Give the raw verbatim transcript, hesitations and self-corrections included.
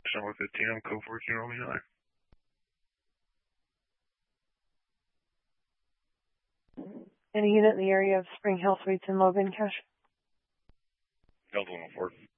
Number fifteen, I'm code fourteen, Romeo nine. Any unit in the area of Spring Hill Suites in Logan, Cash? Delta one oh four.